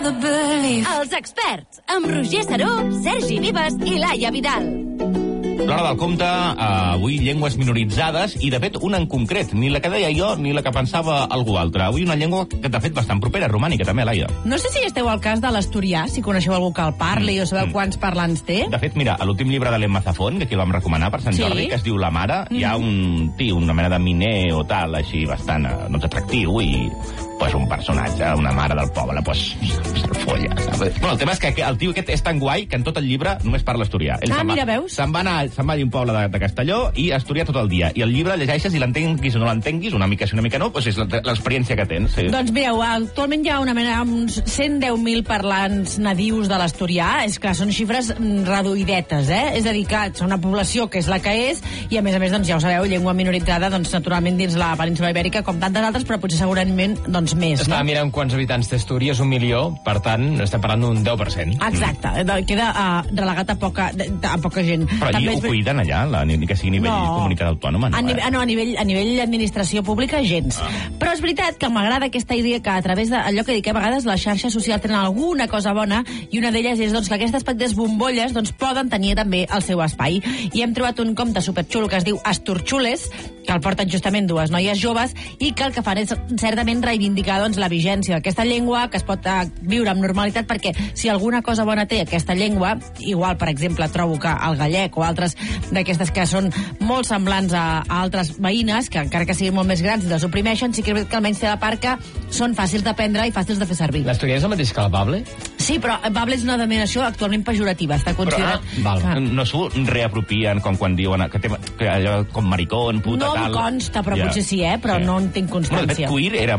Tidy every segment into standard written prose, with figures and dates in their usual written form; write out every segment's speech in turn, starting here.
never believe. Els experts, amb Roger Saró, Sergi Vives i Laia Vidal. L'hora del compte, avui llengües minoritzades, i de fet una en concret, ni la que deia jo ni la que pensava algú altre. Avui una llengua que de fet bastant propera, romànica també, Laia. No sé si esteu al cas de l'asturià, si coneixeu algú que el parli o sabeu quants parlants té. De fet, mira, a l'últim llibre de l'Emma Zafón, que aquí el vam recomanar per Sant Jordi, que es diu La Mare, hi ha un tio, una mena de miner o tal, així bastant atractiu, i pues, un personatge, una mare del poble, pues, se'l folla, saps? Bueno, el tema és que el tio aquest és tan guai que en tot el llibre només parla asturià. Mira, veus? Se'n va a un poble de Castelló i asturià tot el dia. I el llibre llegeixes i l'entenguis o no l'entenguis, una mica sí, una mica no, doncs és l'experiència que tens. Sí. Doncs mireu, actualment hi ha uns 110.000 parlants nadius de l'asturià. És clar, són xifres reduïdetes, És a dir, que és una població que és la que és, i a més, doncs ja ho sabeu, llengua minoritzada, doncs naturalment dins la península ibèrica, com tantes altres, però potser segurament doncs més. Estava mirant quants habitants té Astúries, 1 milió, per tant, estem parlant d'un 10%. Exacte, queda relegat a poca gent. Però allí ho cuiden allà, ni que sigui a nivell comunitat autònoma, no? A nivell administració pública, gens. Però és veritat que m'agrada aquesta idea que a través d'allò que dic, a vegades les xarxes socials tenen alguna cosa bona, i una d'elles és doncs, que aquestes petites bombolles doncs, poden tenir també el seu espai. I hem trobat un compte superxulo que es diu Asturxules, que el porten justament dues noies joves, i que el que fan és certament reivindicar doncs, la vigència d'aquesta llengua, que es pot viure amb normalitat, perquè si alguna cosa bona té aquesta llengua, igual, per exemple, trobo que el gallec o altres d'aquestes que són molt semblants a altres veïnes, que encara que siguin molt més grans i les oprimeixen, sí que almenys té la part que són fàcils d'aprendre i fàcils de fer servir. L'asturià és el mateix que el bable? Sí, però bable és una denominació actualment pejorativa, està considerat... No s'ho reapropien com quan diuen que allò com maricón, puta, tal... No em consta, però potser sí, però no en tinc constància. De fet, cuir era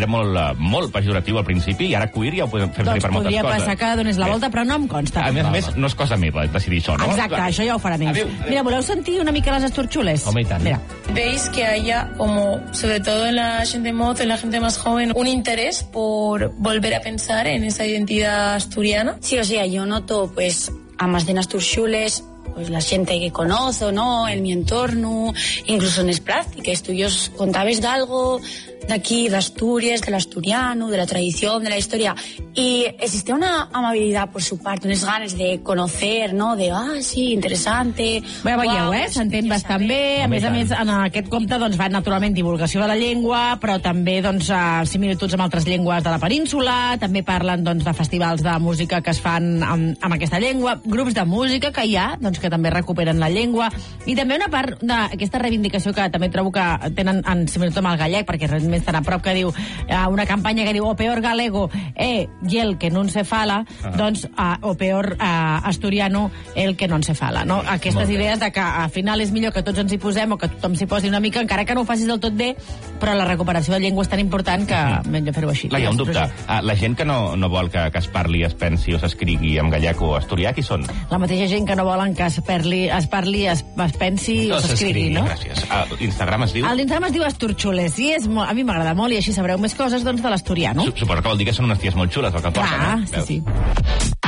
molt pejoratiu al principi, i ara cuir ja ho podem fer servir per moltes coses. Doncs podria passar que donés la volta, però no em consta. A més, no és cosa meva decidir això, no? Exacte, això ja ho faran ells. Mira, voleu sentir una mica les Asturxules? Home, i tant. Mira. Veis que haya como, sobre todo en la gente mozo, en la gente más joven, un interés por volver a pensar en esa identidad asturiana. Sí, o sea, yo noto, pues, a más de Asturxules, pues la gente que conozco, ¿no? En mi entorno, incluso en las prácticas. Tú os contabas de algo de aquí, de Asturias, del asturiano, de la tradición, de la historia, y existe una amabilidad por su parte, unes ganes de conocer, ¿no? De, sí, interessante. Bé, veieu, s'entén bastant bé. A més, en aquest compte doncs, fan naturalment divulgació de la llengua, però també doncs, similituds amb altres llengües de la península, també parlen doncs, de festivals de música que es fan amb aquesta llengua, grups de música que hi ha, doncs, que també recuperen la llengua, i també una part d'aquesta reivindicació que també trobo que tenen en similitud amb el gallec, perquè res més tan a prop, que diu una campanya que diu o peor galego y el que no se fala, doncs o peor asturiano el que no se fala, no? Aquestes idees de que al final és millor que tots ens hi posem o que tothom s'hi posi una mica, encara que no ho facis del tot bé, però la recuperació de llengua és tan important que hem de fer-ho així. Hi ha un dubte. La gent que no vol que es parli, es pensi o s'escrigui en gallec o asturià, qui són? La mateixa gent que no volen que es parli, es pensi o s'escrigui, no? Gràcies. L'Instagram es diu? L'Instagram es diu Asturxules, i a mi m'agrada molt, i així sabreu més coses doncs, de l'asturià, no? Suposo que vol dir que són unes ties molt xules, el que porten. Sí.